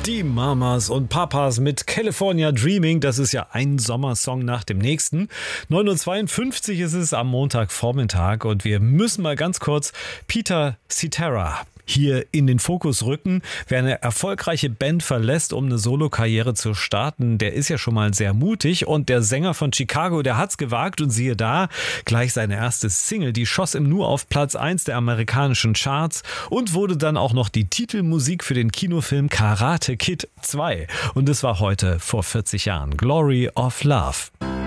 Die Mamas und Papas mit California Dreaming, das ist ja ein Sommersong nach dem nächsten. 9:52 Uhr ist es am Montagvormittag und wir müssen mal ganz kurz Peter Cetera hier in den Fokus rücken. Wer eine erfolgreiche Band verlässt, um eine Solokarriere zu starten, der ist ja schon mal sehr mutig, und der Sänger von Chicago, der hat's gewagt, und siehe da, gleich seine erste Single, die schoss im Nu auf Platz 1 der amerikanischen Charts und wurde dann auch noch die Titelmusik für den Kinofilm Karate Kid 2. Und es war heute vor 40 Jahren. Glory of Love.